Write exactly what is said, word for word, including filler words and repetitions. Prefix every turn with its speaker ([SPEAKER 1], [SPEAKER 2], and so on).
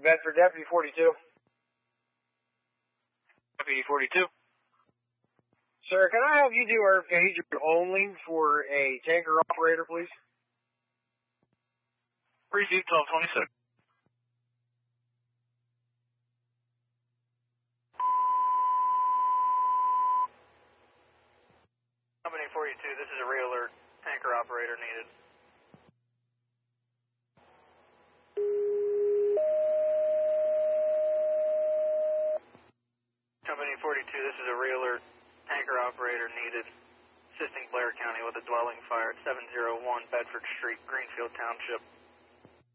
[SPEAKER 1] Bedford, Deputy forty-two.
[SPEAKER 2] Deputy forty-two.
[SPEAKER 1] Sir, can I have you do our pager only for a tanker operator, please?
[SPEAKER 2] Receive twelve twenty-six.
[SPEAKER 3] Company forty-two, this is a re-alert. Tanker operator needed. Company forty-two, this is a re-alert. Tanker operator needed. Assisting Blair County with a dwelling fire at seven oh one Bedford Street, Greenfield Township.